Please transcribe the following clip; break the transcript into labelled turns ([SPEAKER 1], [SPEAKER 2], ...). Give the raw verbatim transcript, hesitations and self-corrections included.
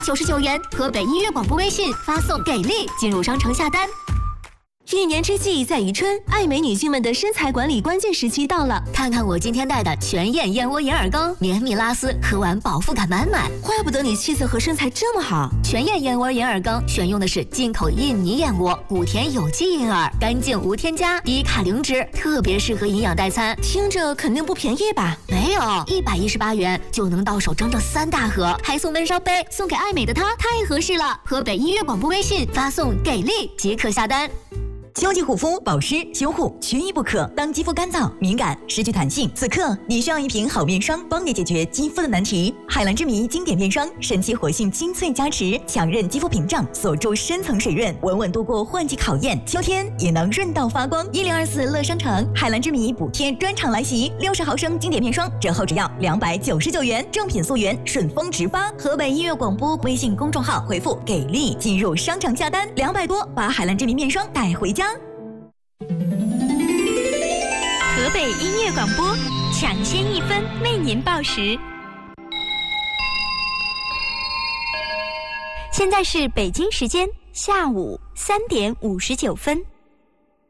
[SPEAKER 1] 九十九元，河北音乐广播微信发送给力进入商城下单。一年之计在于春，爱美女性们的身材管理关键时期到了。看看我今天带的全燕燕窝银耳羹，绵密拉丝，喝完饱腹感满满。怪不得你气色和身材这么好。全燕燕窝银耳羹选用的是进口印尼燕窝，谷田有机银耳，干净无添加，低卡零脂，特别适合营养代餐。听着肯定不便宜吧？没有，一百一十八元就能到手整整三大盒，还送温烧杯，送给爱美的她太合适了。河北音乐广播微信发送给力即可下单。
[SPEAKER 2] 秋季护肤、保湿、修护缺一不可。当肌肤干燥、敏感、失去弹性，此刻你需要一瓶好面霜，帮你解决肌肤的难题。海蓝之谜经典面霜，神奇活性精粹加持，强韧肌肤屏障，锁住深层水润，稳稳度过换季考验。秋天也能润到发光。一零二四乐商城海蓝之谜补贴专场来袭，六十毫升经典面霜折后只要两百九十九元，正品溯源，顺丰直发。河北音乐广播微信公众号回复给力进入商场下单，两百多把海蓝之谜面霜带回家。
[SPEAKER 3] 河北音乐广播抢先一分为您报时。现在是北京时间下午三点五十九分。